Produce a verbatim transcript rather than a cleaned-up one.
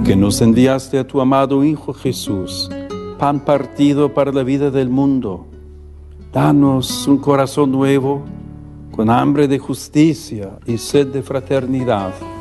que nos enviaste a tu amado Hijo Jesús, pan partido para la vida del mundo, danos un corazón nuevo, con hambre de justicia y sed de fraternidad,